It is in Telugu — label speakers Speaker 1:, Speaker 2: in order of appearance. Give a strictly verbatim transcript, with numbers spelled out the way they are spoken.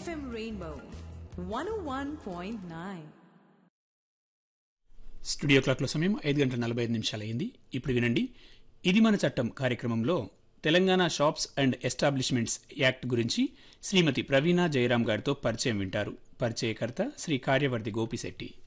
Speaker 1: ఎఫ్ఎం రెయిన్బో వన్ ఓ వన్ పాయింట్ నైన్.
Speaker 2: స్టూడియో క్లాక్లో సమయం ఐదు గంటల నలభై ఐదు నిమిషాలయ్యింది. ఇప్పుడు వినండి ఇది మన చట్టం కార్యక్రమంలో Telangana shops and establishments act గురించి శ్రీమతి ప్రవీణ జయరాం గారితో పరిచయం వింటారు. పరిచయకర్త శ్రీ కార్యవర్తి గోపిశెట్టి.